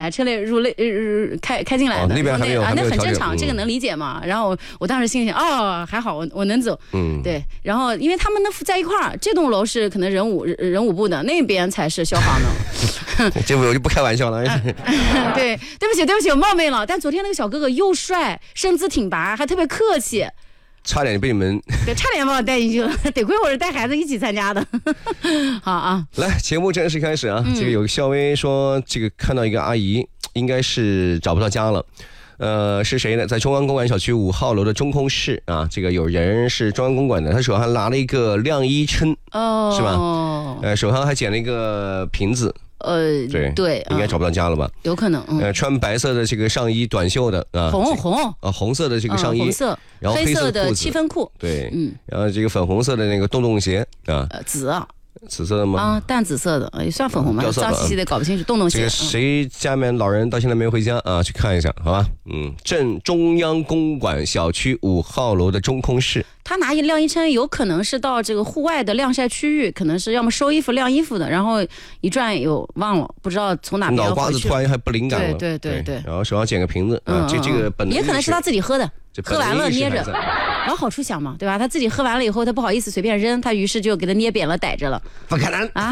来，车内开进来的， 那边还没有， 那很正常，这个能理解嘛。然后我当时心里想，还好我能走，对。然后因为他们在一块儿，这栋楼是可能人武部的，那边才是消防的。 这我就不开玩笑了。 对不起，我冒昧了。但昨天那个小哥哥又帅，身姿挺拔，还特别客气。 差点被你们差点把我带进去了，得亏我是带孩子一起参加的。好啊， 来，节目正式开始啊！这个有个校微说，这个看到一个阿姨，应该是找不到家了。是谁呢？在中央公馆小区5号楼的中空室啊，这个有人是中央公馆的，他手上拿了一个晾衣撑，是吧？手上还捡了一个瓶子。对，应该找不到家了吧？ 有可能。 穿白色的这个上衣，短袖的啊，红色的这个上衣， 红色， 然后黑色的七分裤， 对，然后这个粉红色的那个洞洞鞋啊，紫色的吗？ 淡紫色的，也算粉红吧，脏兮兮的搞不清楚。洞洞鞋。 这个谁家里面老人到现在没回家啊？去看一下，好吧？中央公馆小区5号楼的中空室。 他拿晾衣撑，有可能是到这个户外的晾晒区域，可能是要么收衣服、晾衣服的，然后一转忘了，不知道从哪边脑瓜子突然还不灵感了。 对。 然后手上捡个瓶子啊，这个本能也可能是他自己喝的。喝完了捏着，往好处想嘛，对吧？他自己喝完了以后，他不好意思随便扔，他于是就给他捏扁了逮着了。 不可能啊！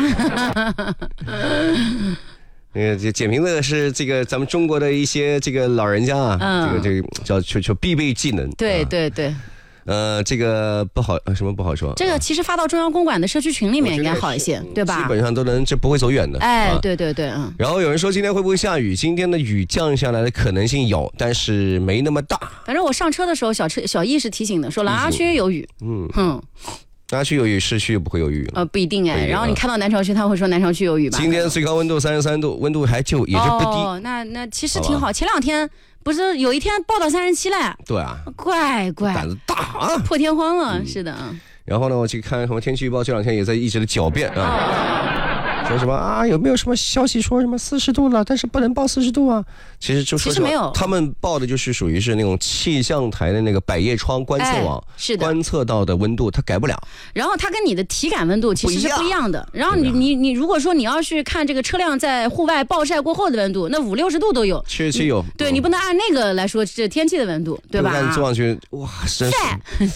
捡瓶子是这个咱们中国的一些这个老人家啊，这个叫必备技能。 对。 这个不好说。 这个其实发到中央公馆的社区群里面应该好一些，对吧？ 基本上都能，这不会走远的。 对。 然后有人说今天会不会下雨？今天的雨降下来的可能性有，但是没那么大。 反正我上车的时候，小易是提醒的，说兰花区有雨。兰花区有雨，市区不会有雨。 不一定哎。然后你看到南朝区，他会说南朝区有雨吧？ 今天最高温度33度，温度也是不低。 那其实挺好。前2天。不是有一天报道37了？对啊， 怪胆子大啊， 破天荒了，是的。 然后呢，我去看什么天气预报，这2天也在一直的狡辩啊，说什么啊，有没有什么消息说什么40度了，但是不能报40度啊？其实没有， 他们报的就是属于是那种气象台的那个百叶窗观测网， 是的， 观测到的温度它改不了。 然后它跟你的体感温度其实是不一样的。然后你如果说你要去看这个车辆在户外暴晒过后的温度，那50-60度都有 ，77有。 对，你不能按那个来说这天气的温度，对吧？ 坐上去，哇，真是，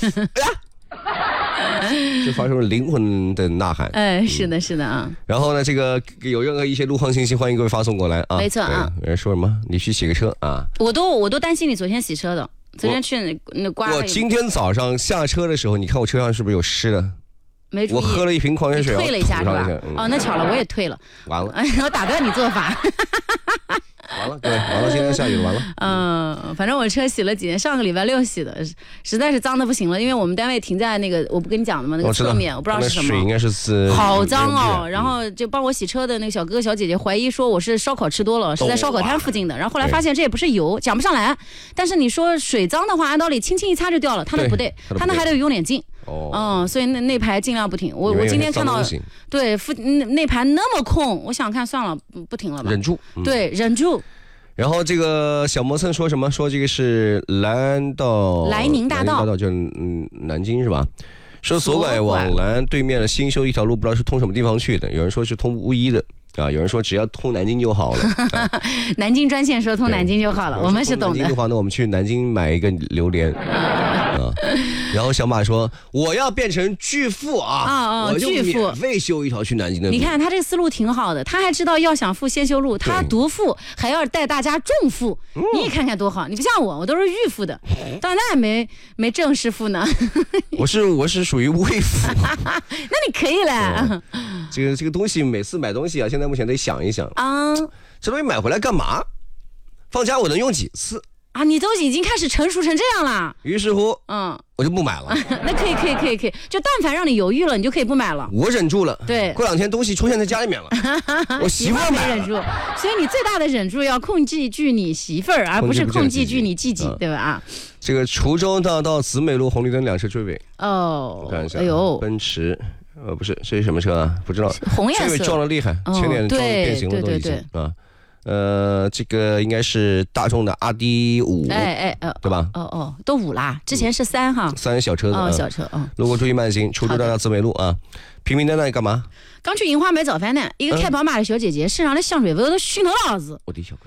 就发出了灵魂的呐喊。 是的啊。 然后呢，这个有任何一些路况信息，欢迎各位发送过来啊。 没错啊。 有人说什么？你去洗个车啊？ 我都担心你昨天洗车的，昨天去那刮。 我今天早上下车的时候，你看我车上是不是有湿的？ 没注意。 我喝了一瓶矿泉水， 退了一下是吧？那巧了，我也退了。 完了。 我打断你做法。 完了，对，完了，今天下雨了，完了。反正我车洗了几天，上个礼拜6洗的，实在是脏的不行了。因为我们单位停在那个，我不跟你讲的吗？那个侧面，我不知道是什么。 水应该是好脏哦。然后就帮我洗车的那个小哥哥小姐姐怀疑说我是烧烤吃多了，是在烧烤摊附近的。然后后来发现这也不是油，讲不上来。但是你说水脏的话，按道理轻轻一擦就掉了，他那不对，他那还得有点劲。所以那排尽量不停。我今天看到对那排那么空，我想看算了，不停了吧。 忍住。 对，忍住。 然后这个小磨蹭说什么？说这个是莱宁大道，就南京是吧？说左拐往南对面的新修一条路，不知道是通什么地方去的。有人说是通乌衣的。有人说只要通南京就好了。 南京专线说通南京就好了，我们是懂的。 南京的话，那我们去南京买一个榴莲。然后小马说我要变成巨富啊！我就免费修一条去南京的路。 你看他这个思路挺好的，他还知道要想富先修路，他独富还要带大家重富。你也看看多好，你不像我都是预富的，到那没正式富呢。 我是属于微富。 那你可以了。 这个东西每次买东西啊，现在目前得想一想啊，这东西买回来干嘛？放家我能用几次？ 你都已经开始成熟成这样了。 于是乎，我就不买了。 那可以，就但凡让你犹豫了，你就可以不买了。 我忍住了。 对， 过2天东西出现在家里面了，我媳妇儿没忍住，所以你最大的忍住要控制住你媳妇儿，而不是控制住你自己，对吧？ 这个滁州大道紫美路红绿灯2车追尾。 我看一下， 哎呦， 奔驰，不是，这是什么车啊？不知道。 红颜色。 追尾撞了厉害，前脸撞变形了都已经啊。这个应该是大众的阿迪5，对吧？ 都5啦，之前是3哈 ，3小车子， 小车路过注意慢行，滁州大道紫美路啊。平民在那里干嘛？ 刚去银花买早饭呢，一个开宝马的小姐姐身上的香水味都熏头老子。 我的小哥。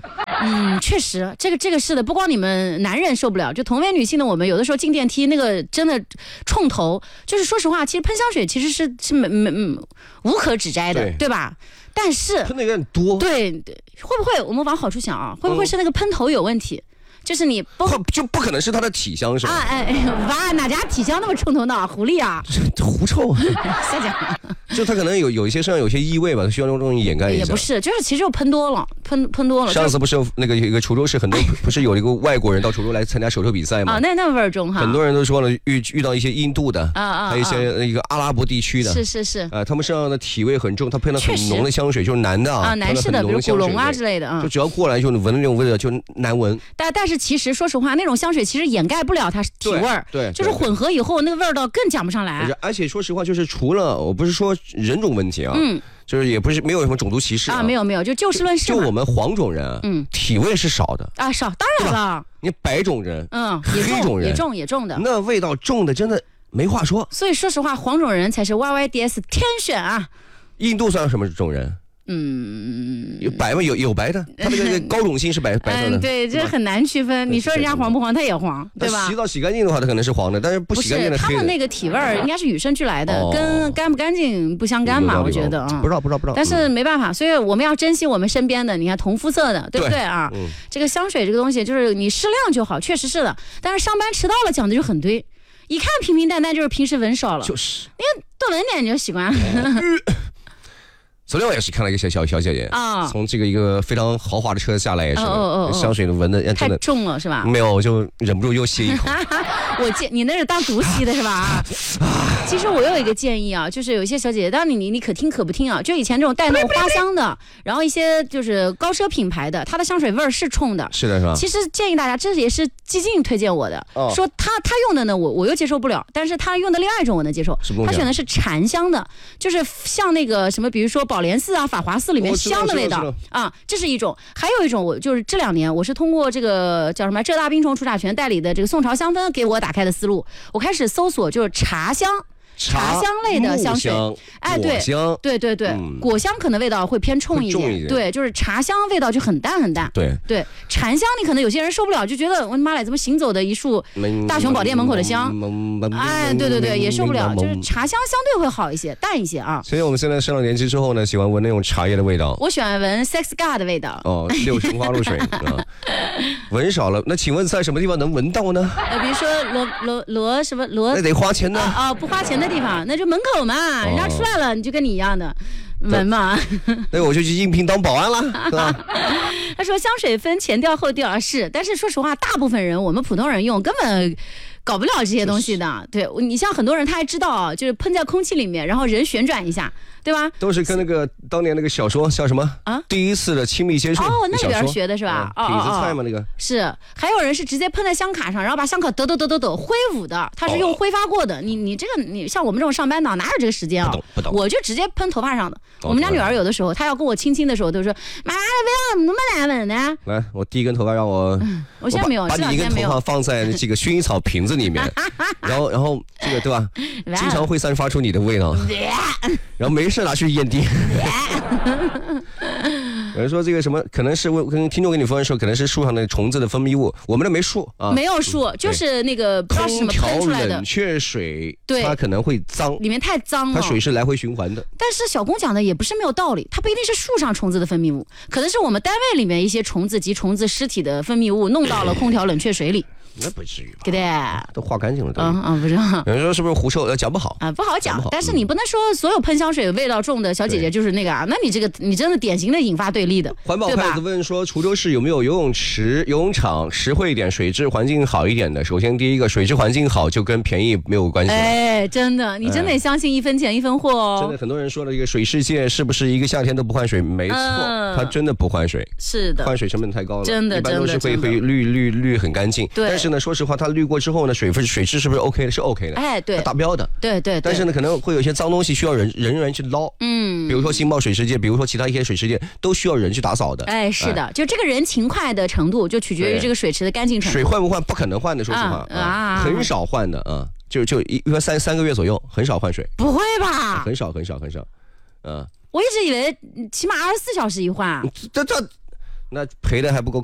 确实，这个是的，不光你们男人受不了，就同为女性的我们，有的时候进电梯那个真的冲头，就是说实话，其实喷香水其实是无可指摘的，对吧？但是喷的有点多， 对，会不会我们往好处想啊？会不会是那个喷头有问题？就是你就不可能是它的体香是吧？ 哇，哪家体香那么冲头脑？狐狸啊， 狐臭啊！ 瞎讲。 就它可能有一些身上有些异味吧，它需要用东西掩盖一下。 也不是，就是其实就喷多了。 上次不是那个一个滁州市很多不是有一个外国人到滁州来参加手抽比赛吗？ 那味儿重哈。 很多人都说了遇到一些印度的还有一些一个阿拉伯地区的， 是他们身上的体味很重，他喷了很浓的香水，就是男的男士的，比如古龙之类的就只要过来就闻那种味道就难闻。 但是其实说实话，那种香水其实掩盖不了它体味儿， 对， 就是混合以后那个味道更讲不上来。 而且说实话，就是除了我不是说人种问题啊，就是也不是没有什么种族歧视没有，就事论事。 就我们黄种人体味是少的少，当然了。 你白种人， 黑种人也重的， 那味道重的真的没话说。 所以说实话，黄种人才是 YYDS 天选啊。 印度算什么种人？有白吗？有白的，它那个高种性是白色的。 对，这很难区分。你说人家黄不黄，他也黄，对吧？ 洗澡洗干净的话，它可能是黄的，但是不洗干净的黑的。 他们那个体味儿应该是与生俱来的，跟干不干净不相干嘛？我觉得不知道。 但是没办法，所以我们要珍惜我们身边的，你看同肤色的，对不对啊？这个香水这个东西，就是你适量就好，确实是的。但是上班迟到了讲的就很对，一看平平淡淡就是平时闻少了， 就是你看多闻点你就习惯了。 昨天我也是看了一个小姐姐从这个一个非常豪华的车下来，也是香水闻的太重了是吧？ 没有，我就忍不住又吸一口。 你那是当毒吸的是吧？其实我有一个建议啊，就是有一些小姐姐，当然你可听可不听啊。就以前这种带那种花香的，然后一些就是高奢品牌的，它的香水味儿是冲的， 是的是吧？ 其实建议大家，这也是激进推荐我的，说他用的呢，我又接受不了，但是他用的另外一种我能接受。他选的是禅香的，就是像那个什么，比如说宝莲寺啊、法华寺里面香的味道这是一种。还有一种，我就是这2年我是通过这个叫什么浙大冰虫除甲醛代理的这个宋朝香氛给我打开的思路，我开始搜索就是茶香类的香水，对，果香可能味道会偏冲一点，对，就是茶香味道就很淡很淡， 对， 禅香你可能有些人受不了，就觉得我的妈嘞，怎么行走的一束大雄宝殿门口的香，对，也受不了，就是茶香相对会好一些，淡一些啊。 所以我们现在上了年纪之后呢，喜欢闻那种茶叶的味道。 我喜欢闻 Sex God 的味道。 六神花露水闻少了，那请问在什么地方能闻到呢？ 比如说罗什么罗， 那得花钱的不花钱的地方，那就门口嘛，人家出来了，你就跟你一样的闻嘛。 那我就去应聘当保安了，是吧？ 他说香水分前调后调是，但是说实话，大部分人我们普通人用根本搞不了这些东西的。对，你像很多人他还知道就是喷在空气里面，然后人旋转一下，对吧？ 都是跟那个当年那个小说叫什么第一次的亲密接触那里边学的是吧？ 痞子菜嘛那个是。还有人是直接喷在香卡上，然后把香卡抖挥舞的，他是用挥发过的。你这个你像我们这种上班党哪有这个时间啊？ 不懂， 我就直接喷头发上的。我们家女儿有的时候她要跟我亲亲的时候都说妈的不要那么难闻呢。 来，我第一根头发让我现在没有， 把你一根头发放在这个薰衣草瓶子里面，然后这个对吧？经常会散发出你的味道，然后没事拿去验地。有人说这个什么，可能是跟听众跟你分享说，可能是树上的虫子的分泌物。我们那没树没有树，就是那个不知道是什么喷出来的。 空调冷却水，它可能会脏， 里面太脏了， 它水是来回循环的。 但是小龚讲的也不是没有道理，它不一定是树上虫子的分泌物，可能是我们单位里面一些虫子及虫子尸体的分泌物弄到了空调冷却水里。 那不至于吧？ 对的， 都化干净了。 不知道。 有人说是不是狐臭？讲不好不好讲。但是你不能说所有喷香水味道重的小姐姐就是那个那你这个你真的典型的引发对立的。 环保派子问说，滁州市有没有游泳池、游泳场实惠一点、水质环境好一点的？首先第一个，水质环境好就跟便宜没有关系。 真的，你真得相信一分钱一分货哦。 真的，很多人说的这个水世界是不是一个夏天都不换水？没错，它真的不换水。 是的， 换水成本太高了， 真的， 一般都是会滤很干净。 对， 但是呢，说实话，它滤过之后呢，水质是不是 OK 的？是 OK 的， 对， 达标的。 对。 但是呢，可能会有一些脏东西需要人员去捞。比如说新茂水世界，比如说其他一些水世界，都需要人去打扫的。是的，就这个人勤快的程度，就取决于这个水池的干净程度。 水换不换？不可能换的，说实话很少换的就一般3个月左右，很少换水。 不会吧？ 很少。 我一直以为起码24小时一换。 那赔的还不够